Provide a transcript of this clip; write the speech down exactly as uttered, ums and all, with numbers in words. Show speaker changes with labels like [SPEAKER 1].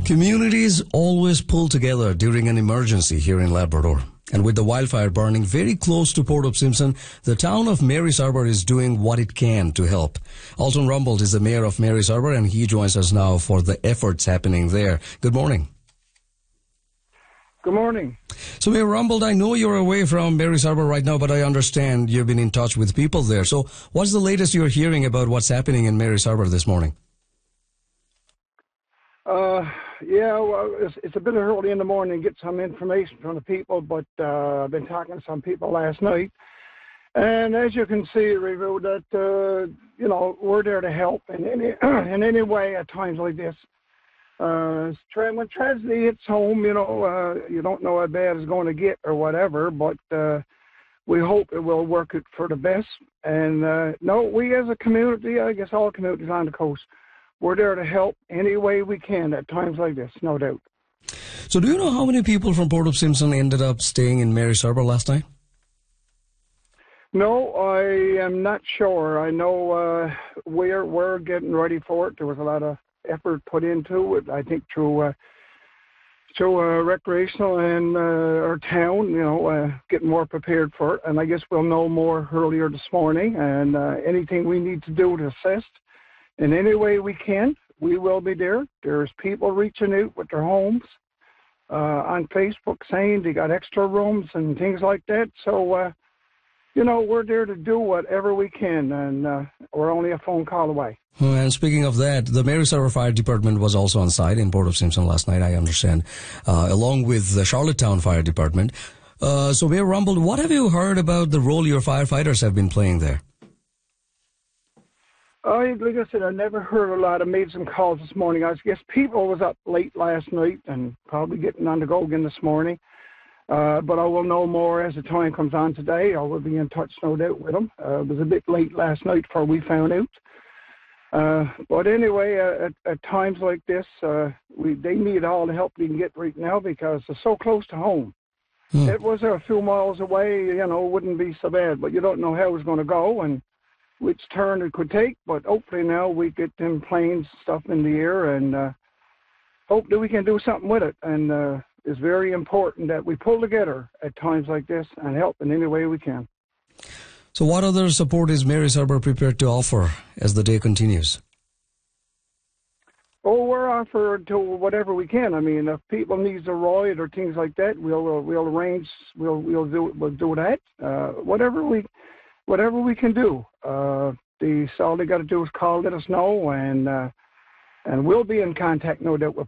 [SPEAKER 1] Communities always pull together during an emergency here in Labrador. And with the wildfire burning very close to Port of Simpson, the town of Marys Harbour is doing what it can to help. Alton Rumbold is the mayor of Marys Harbour, and he joins us now for the efforts happening there. Good morning.
[SPEAKER 2] Good morning.
[SPEAKER 1] So, Mayor Rumbold, I know you're away from Marys Harbour right now, but I understand you've been in touch with people there. So what's the latest you're hearing about what's happening in Marys Harbour this morning?
[SPEAKER 2] Uh, yeah, well, it's, it's a bit early in the morning to get some information from the people, but uh, I've been talking to some people last night. And as you can see, Review, that, uh, you know, we're there to help in any, in any way at times like this. Uh, when tragedy hits home, you know, uh, you don't know how bad it's going to get or whatever, but uh, we hope it will work it for the best. And uh, no, we as a community, I guess all communities on the coast, we're there to help any way we can at times like this, no doubt.
[SPEAKER 1] So do you know how many people from Port of Simpson ended up staying in Marys Harbour last night?
[SPEAKER 2] No, I am not sure. I know uh, we're, we're getting ready for it. There was a lot of effort put into it, I think, through uh, through uh, recreational and uh, our town, you know, uh, getting more prepared for it. And I guess we'll know more earlier this morning. And uh, anything we need to do to assist in any way we can, we will be there. There's people reaching out with their homes uh, on Facebook saying they got extra rooms and things like that. So, uh, you know, we're there to do whatever we can, and uh, we're only a phone call away.
[SPEAKER 1] And speaking of that, the Marys Harbour Fire Department was also on site in Port of Simpson last night, I understand, uh, along with the Charlottetown Fire Department. Uh, so, Mayor Rumbold, what have you heard about the role your firefighters have been playing there?
[SPEAKER 2] I, like I said, I never heard a lot. I made some calls this morning. I guess people was up late last night and probably getting on the go again this morning. Uh, but I will know more as the time comes on today. I will be in touch, no doubt, with them. Uh, it was a bit late last night before we found out. Uh, but anyway, uh, at, at times like this, uh, we they need all the help they can get right now because they're so close to home. Hmm. It was a few miles away, you know, it wouldn't be so bad. But you don't know how it's going to go and which turn it could take, but hopefully now we get them planes stuff in the air and uh, hope that we can do something with it. And uh, it's very important that we pull together at times like this and help in any way we can.
[SPEAKER 1] So what other support is Marys Harbour prepared to offer as the day continues?
[SPEAKER 2] Oh, we're offered to whatever we can. I mean, if people need a ride or things like that, we'll we'll arrange. We'll we'll do we'll do that. Uh, whatever we. Whatever we can do, uh, the, all they got to do is call, let us know, and uh, and we'll be in contact, no doubt, with